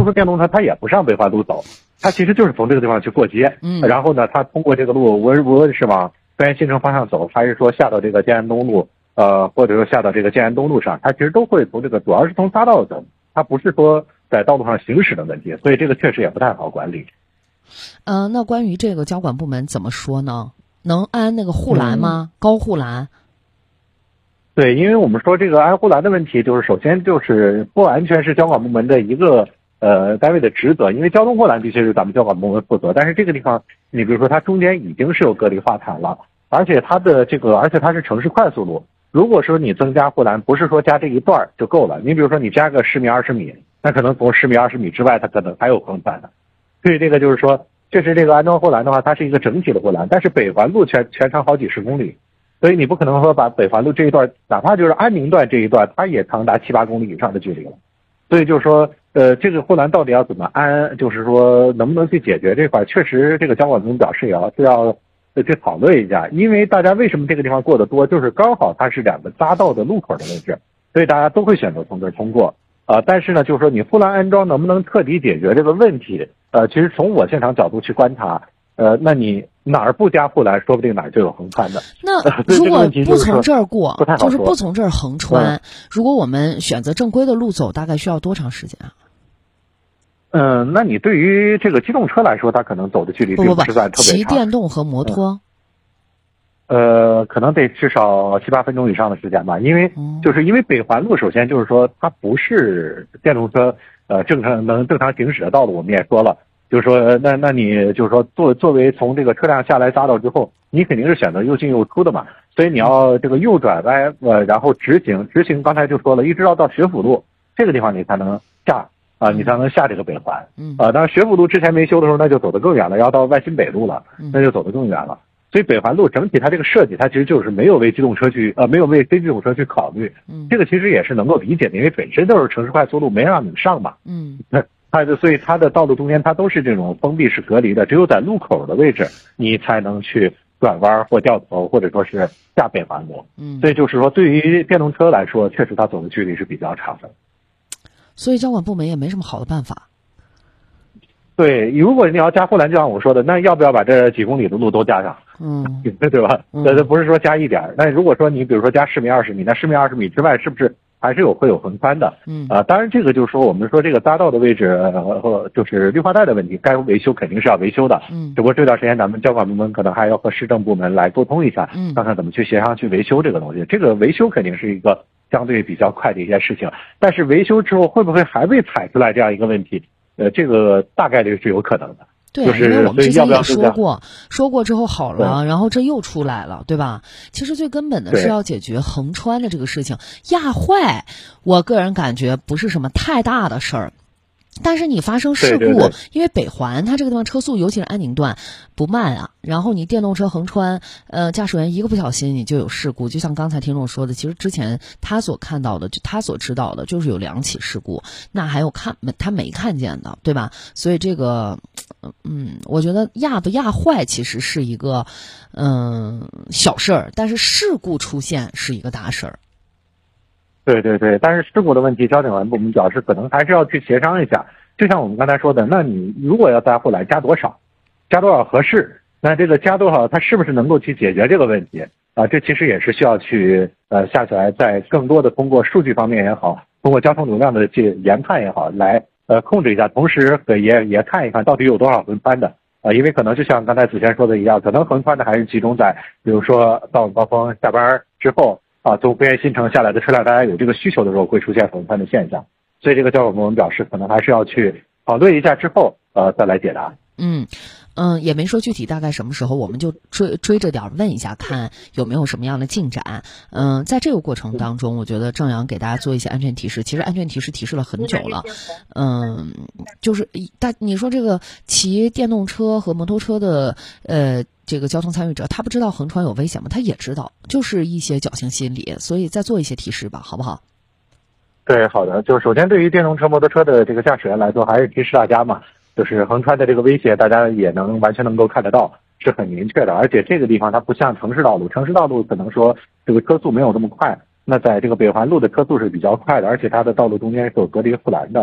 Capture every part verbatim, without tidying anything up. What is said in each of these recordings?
说电动车它也不上北环路走，它其实就是从这个地方去过街， 嗯， 然后呢，它通过这个路，无论无论是往专业新城方向走，还是说下到这个建安东路，呃，或者说下到这个建安东路上，它其实都会从这个主要是从匝道走，它不是说在道路上行驶的问题，所以这个确实也不太好管理。 呃，那关于这个交管部门怎么说呢？能安那个护栏吗？嗯、高护栏？ 对，因为我们说这个安护栏的问题，就是首先就是不完全是交管部门的一个呃单位的职责，因为交通护栏必须是咱们交管部门负责，但是这个地方，你比如说它中间已经是有隔离花坛了，而且它的这个，而且它是城市快速路，如果说你增加护栏，不是说加这一段就够了，你比如说你加个十米、二十米，那可能从十米、二十米之外，它可能还有横穿的。所以这个就是说，这是这个安装护栏的话，它是一个整体的护栏，但是北环路全全长好几十公里，所以你不可能说把北环路这一段，哪怕就是安宁段这一段，它也长达七八公里以上的距离了。所以就是说，呃，这个护栏到底要怎么安，就是说能不能去解决这块，确实这个交管部门表示也要是要去讨论一下，因为大家为什么这个地方过得多，就是刚好它是两个匝道的路口的位置，所以大家都会选择从这儿通过。啊、呃，但是呢，就是说你护栏安装能不能彻底解决这个问题？呃，其实从我现场角度去观察，呃，那你哪儿不加护栏，说不定哪儿就有横穿的。 那如果不从这儿过， 呃、 就是不从这儿横穿、嗯，如果我们选择正规的路走，大概需要多长时间啊？ 嗯、呃，那你对于这个机动车来说，它可能走的距离并不是算特别长。 骑电动和摩托。 嗯呃，可能得至少七八分钟以上的时间吧，因为就是因为北环路，首先就是说它不是电动车呃正常能正常行驶的道路，我们也说了，就是说那那你就是说作作为从这个车辆下来匝道之后，你肯定是选择又进又出的嘛，所以你要这个右转弯呃，然后直行直行，刚才就说了，一直要到学府路这个地方你才能下啊、呃，你才能下这个北环， 嗯啊，当然学府路之前没修的时候，那就走得更远了，要到万新北路了，那就走得更远了。所以北环路整体它这个设计，它其实就是没有为机动车去呃没有为非机动车去考虑， 嗯， 这个其实也是能够理解的，因为本身都是城市快速路，没让你上嘛， 嗯， 那它的所以它的道路中间它都是这种封闭式隔离的，只有在路口的位置你才能去转弯或掉头或者说是下北环路， 嗯， 所以就是说对于电动车来说，确实它走的距离是比较长的， 所以交管部门也没什么好的办法。 对，如果你要加护栏，就像我说的，那要不要把这几公里的路都加上？ 嗯， 对吧？ 嗯、 这不是说加一点，那如果说你比如说加十米、二十米，那十米、二十米之外，是不是还是有会有横穿的？ 嗯啊、呃，当然这个就是说我们说这个匝道的位置，呃，就是绿化带的问题，该维修肯定是要维修的。 嗯， 只不过这段时间咱们交管部门可能还要和市政部门来沟通一下， 嗯， 看看怎么去协商去维修这个东西。这个维修肯定是一个相对比较快的一件事情，但是维修之后会不会还会踩出来这样一个问题？呃，这个大概率是有可能的。 对， 就是因为我们之前也说过，说过之后好了， 对， 然后这又出来了，对吧？其实最根本的是要解决横穿的这个事情，压坏，我个人感觉不是什么太大的事儿。但是你发生事故， 对对对， 因为北环它这个地方车速，尤其是安宁段不慢啊，然后你电动车横穿，呃，驾驶员一个不小心你就有事故。就像刚才听众说的，其实之前他所看到的，就他所知道的，就是有两起事故，那还有看他没看见的，对吧？所以这个，嗯，我觉得压不压坏其实是一个嗯小事儿，但是事故出现是一个大事儿。 对对对，但是事故的问题，交管部门表示可能还是要去协商一下。就像我们刚才说的，那你如果要加护栏，加多少，加多少合适？那这个加多少，它是不是能够去解决这个问题啊？这其实也是需要去呃下起来，在更多的通过数据方面也好，通过交通流量的这研判也好，来呃控制一下，同时也也看一看到底有多少横穿的啊，因为可能就像刚才子谦说的一样，可能横穿的还是集中在比如说到高峰下班之后。啊，从边缘新城下来的车辆，大家有这个需求的时候，会出现横穿的现象，所以这个交管部门表示，可能还是要去讨论一下之后，呃，再来解答。 嗯嗯，也没说具体大概什么时候，我们就追追着点问一下，看有没有什么样的进展。嗯，在这个过程当中，我觉得郑阳给大家做一些安全提示。其实安全提示提示了很久了，嗯，就是大你说这个骑电动车和摩托车的呃。这个交通参与者，他不知道横穿有危险吗？他也知道，就是一些侥幸心理，所以再做一些提示吧，好不好？ 对，好的。就首先对于电动车、摩托车的这个驾驶员来说，还是提示大家嘛，就是横穿的这个威胁，大家也能完全能够看得到，是很明确的。而且这个地方它不像城市道路，城市道路可能说这个车速没有这么快，那在这个北环路的车速是比较快的，而且它的道路中间是有隔离护栏的。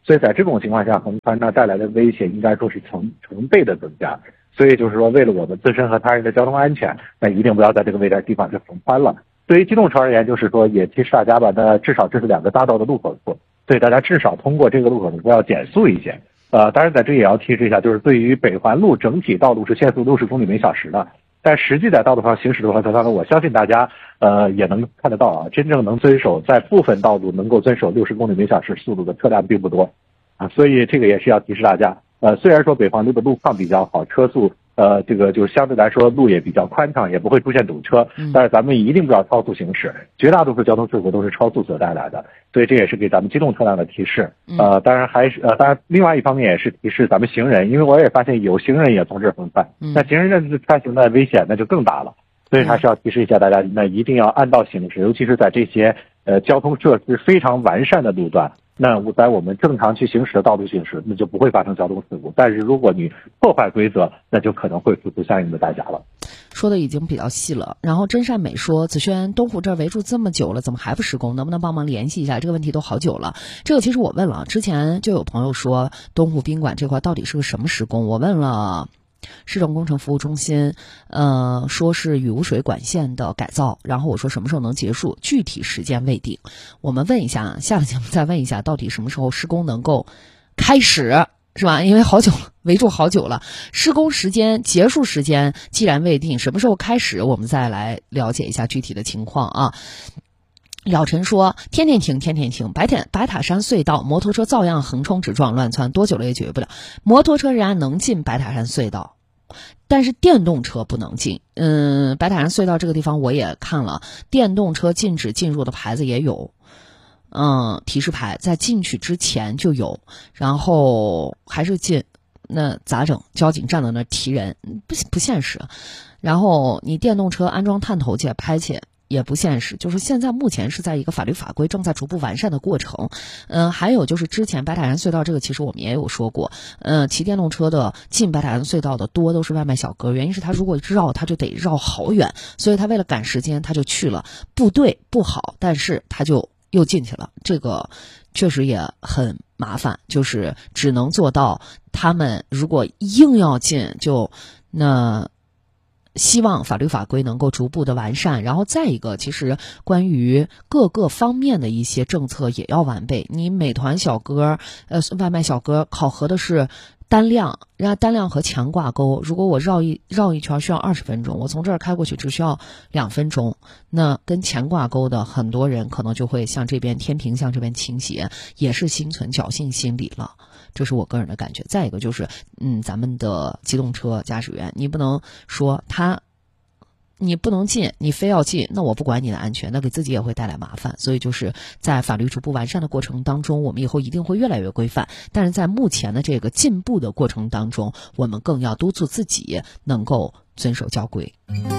所以在这种情况下，横穿呢带来的危险应该说是成成倍的增加。所以就是说，为了我们自身和他人的交通安全，那一定不要在这个位置地方去横穿了。对于机动车而言，就是说也提示大家吧，那至少这是两个大道的路口处，所以大家至少通过这个路口处要减速一些。呃，当然在这也要提示一下，就是对于北环路整体道路是限速六十公里每小时的，但实际在道路上行驶的话，当中我相信大家呃也能看得到啊，真正能遵守在部分道路能够遵守六十公里每小时速度的车辆并不多啊，所以这个也是要提示大家。呃，虽然说北环路的路况比较好，车速呃这个就是相对来说路也比较宽敞，也不会出现堵车，但是咱们一定不要超速行驶，绝大多数交通事故都是超速所带来的，所以这也是给咱们机动车辆的提示。呃，当然还是呃，当然另外一方面也是提示咱们行人，因为我也发现有行人也从这儿横穿，那行人认知穿行的危险那就更大了，所以还是要提示一下大家，那一定要按道行驶，尤其是在这些呃交通设施非常完善的路段。那在我们正常去行驶的道路行驶，那就不会发生交通事故。但是如果你破坏规则，那就可能会付出相应的代价了。 说的已经比较细了。然后真善美说，子轩，东湖这儿围住这么久了，怎么还不施工？能不能帮忙联系一下？这个问题都好久了。这个其实我问了，之前就有朋友说东湖宾馆这块到底是个什么施工，我问了市政工程服务中心，呃，说是雨污水管线的改造，然后我说什么时候能结束，具体时间未定。我们问一下，下了节目再问一下，到底什么时候施工能够开始，是吧？因为好久围住好久了，施工时间、结束时间既然未定，什么时候开始，我们再来了解一下具体的情况啊。了尘说，天天停天天停，白天白塔山隧道摩托车照样横冲直撞乱窜，多久了也解决不了。摩托车仍然能进白塔山隧道，但是电动车不能进。嗯，白塔山隧道这个地方我也看了，电动车禁止进入的牌子也有，嗯，提示牌在进去之前就有，然后还是进，那咋整？交警站在那提人，不不现实。然后你电动车安装探头去拍去也不现实，就是现在目前是在一个法律法规正在逐步完善的过程。嗯、呃，还有就是之前白塔山隧道这个其实我们也有说过，嗯、呃，骑电动车的进白塔山隧道的多都是外卖小哥，原因是他如果绕他就得绕好远，所以他为了赶时间他就去了，不对不好，但是他就又进去了，这个确实也很麻烦，就是只能做到他们如果硬要进就那。希望法律法规能够逐步的完善，然后再一个，其实关于各个方面的一些政策也要完备。你美团小哥、呃外卖小哥考核的是单量，人家单量和强挂钩。如果我绕一绕一圈需要二十分钟，我从这儿开过去只需要两分钟，那跟强挂钩的很多人可能就会向这边天平向这边倾斜，也是心存侥幸心理了。这是我个人的感觉。再一个就是，嗯，咱们的机动车驾驶员，你不能说他，你不能进，你非要进，那我不管你的安全，那给自己也会带来麻烦。所以就是在法律逐步完善的过程当中，我们以后一定会越来越规范。但是在目前的这个进步的过程当中，我们更要督促自己能够遵守交规。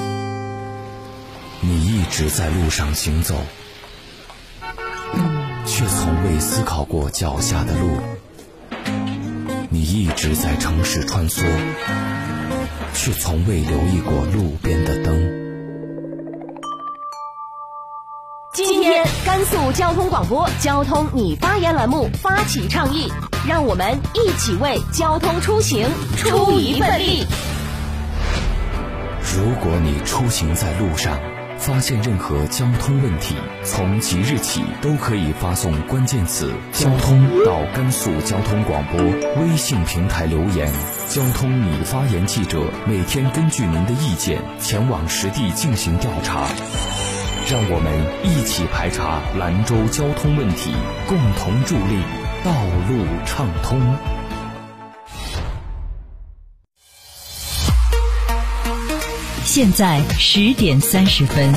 你一直在路上行走，却从未思考过脚下的路。你一直在城市穿梭，却从未留意过路边的灯。 今天甘肃交通广播交通你发言栏目发起倡议，让我们一起为交通出行出一份力。 如果你出行在路上，发现任何交通问题，从即日起都可以发送关键词交通到甘肃交通广播微信平台留言，交通你发言记者每天根据您的意见前往实地进行调查，让我们一起排查兰州交通问题，共同助力道路畅通。 现在十点三十分。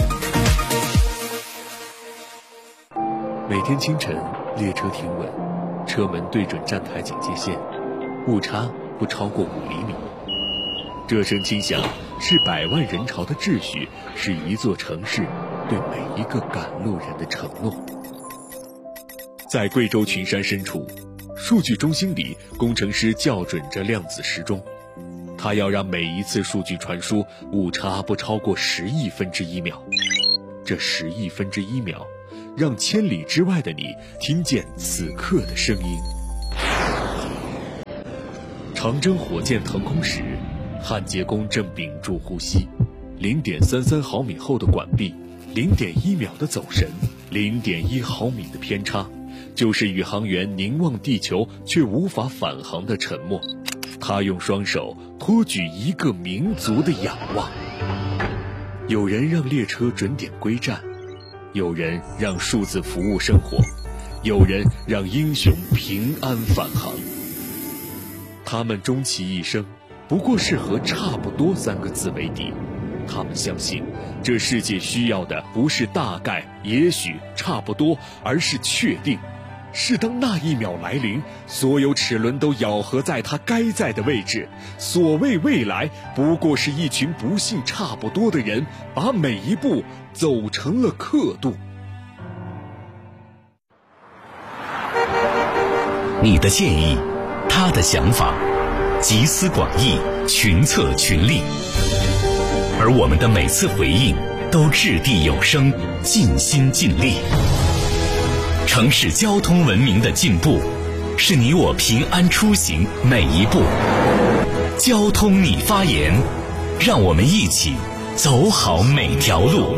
每天清晨，列车停稳，车门对准站台警戒线，误差不超过五厘米。这声轻响是百万人潮的秩序，是一座城市对每一个赶路人的承诺。在贵州群山深处，数据中心里，工程师校准着量子时钟。他要让每一次数据传输误差不超过十亿分之一秒，这十亿分之一秒，让千里之外的你听见此刻的声音。 长征火箭腾空时，焊接工正屏住呼吸， 零点三三毫米厚的管壁， 零点一秒的走神， 零点一毫米的偏差，就是宇航员凝望地球却无法返航的沉默。他用双手托举一个民族的仰望。有人让列车准点归站，有人让数字服务生活，有人让英雄平安返航。他们终其一生，不过是和差不多三个字为敌。他们相信，这世界需要的不是大概、也许、差不多，而是确定。是当那一秒来临，所有齿轮都咬合在它该在的位置。所谓未来，不过是一群不幸差不多的人，把每一步走成了刻度。 你的建议，他的想法，集思广益，群策群力。而我们的每次回应，都掷地有声，尽心尽力。城市交通文明的进步，是你我平安出行每一步。交通你发言，让我们一起走好每条路。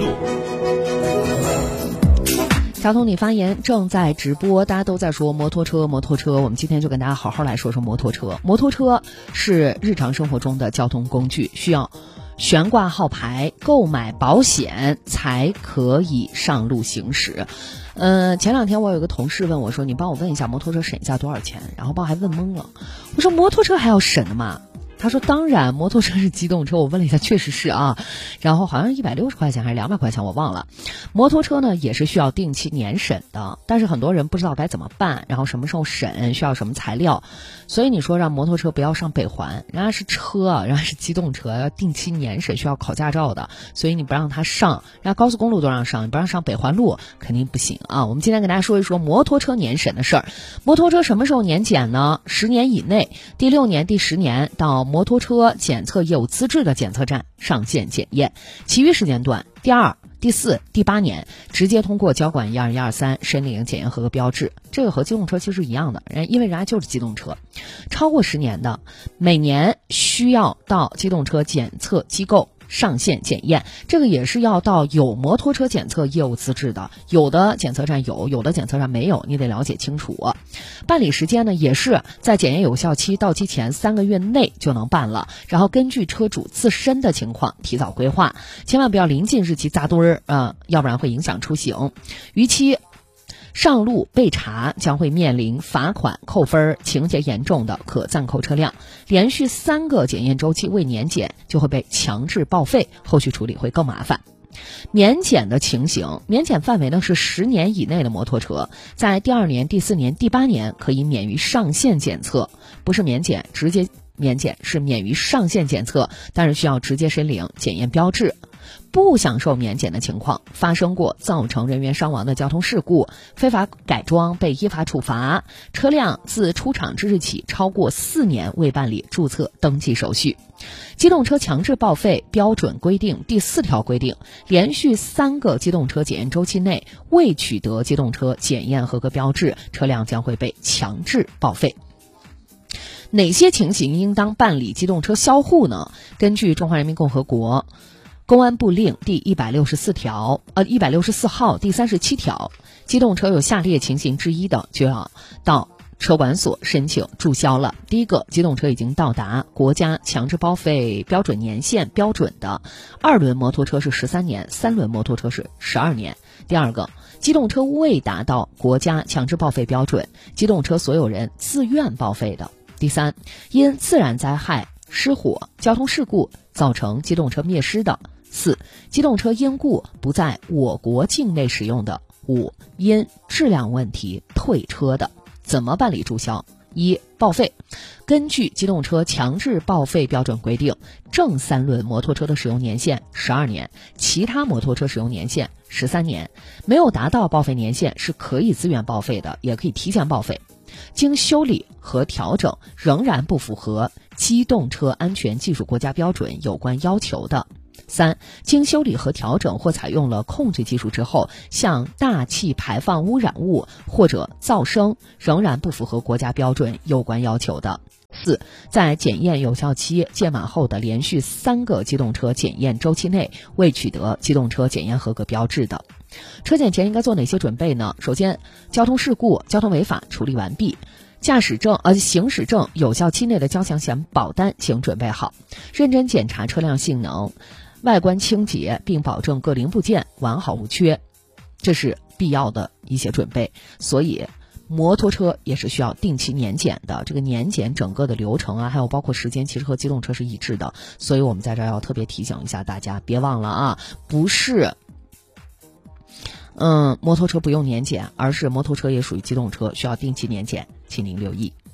交通你发言正在直播，大家都在说摩托车摩托车，我们今天就跟大家好好来说说摩托车。摩托车是日常生活中的交通工具，需要悬挂号牌、购买保险才可以上路行驶。呃，前两天我有个同事问我说，你帮我问一下摩托车审一下多少钱，然后帮我还问懵了。我说摩托车还要审的吗？他说当然，摩托车是机动车。我问了一下，确实是啊，然后好像是一百六十块钱还是两百块钱，我忘了。摩托车呢也是需要定期年审的，但是很多人不知道该怎么办，然后什么时候审，需要什么材料。所以你说让摩托车不要上北环，人家是车，人家是机动车，要定期年审，需要考驾照的，所以你不让他上，人家高速公路都让上，你不让上北环路肯定不行啊。我们今天跟大家说一说摩托车年审的事儿。摩托车什么时候年检呢？十年以内，第六年、第十年到摩托车检测业务资质的检测站上线检验，其余时间段第二、第四、第八年直接通过交管一二一二三申领检验合格标志，这个和机动车其实一样的，人因为人家就是机动车。超过十年的，每年需要到机动车检测机构上线检验，这个也是要到有摩托车检测业务资质的，有的检测站有，有的检测站没有，你得了解清楚。办理时间呢，也是在检验有效期到期前三个月内就能办了，然后根据车主自身的情况提早规划，千万不要临近日期扎堆儿啊、呃，要不然会影响出行。逾期上路被查将会面临罚款、扣分，情节严重的可暂扣车辆。连续三个检验周期未年检就会被强制报废，后续处理会更麻烦。免检的情形，免检范围呢是十年以内的摩托车，在第二年、第四年、第八年可以免于上线检测，不是免检直接免检，是免于上线检测，但是需要直接申领检验标志。不享受免检的情况，发生过造成人员伤亡的交通事故，非法改装被依法处罚，车辆自出厂之日起超过四年未办理注册登记手续。机动车强制报废标准规定第四条规定，连续三个机动车检验周期内未取得机动车检验合格标志，车辆将会被强制报废。哪些情形应当办理机动车销户呢？根据《中华人民共和国公安部令》第一百六十四条，呃，一百六十四号第三十七条，机动车有下列情形之一的，就要到车管所申请注销了。第一个，机动车已经到达国家强制报废标准年限标准的，二轮摩托车是十三年，三轮摩托车是十二年。第二个，机动车未达到国家强制报废标准，机动车所有人自愿报废的。第三，因自然灾害、失火、交通事故造成机动车灭失的。四、机动车因故不在我国境内使用的。五、因质量问题退车的。怎么办理注销？一、报废。根据机动车强制报废标准规定，正三轮摩托车的使用年限十二年，其他摩托车使用年限十三年，没有达到报废年限是可以自愿报废的，也可以提前报废。经修理和调整仍然不符合机动车安全技术国家标准有关要求的。三、经修理和调整或采用了控制技术之后，像大气排放污染物或者噪声仍然不符合国家标准有关要求的。 四，在检验有效期届满后的连续三个机动车检验周期内未取得机动车检验合格标志的，车检前应该做哪些准备呢？首先，交通事故、交通违法处理完毕。驾驶证呃行驶证有效期内的交强险保单请准备好，认真检查车辆性能、外观清洁，并保证各零部件完好无缺，这是必要的一些准备。所以摩托车也是需要定期年检的，这个年检整个的流程啊，还有包括时间，其实和机动车是一致的。所以我们在这儿要特别提醒一下大家，别忘了啊，不是嗯，摩托车不用年检，而是摩托车也属于机动车，需要定期年检，请您留意。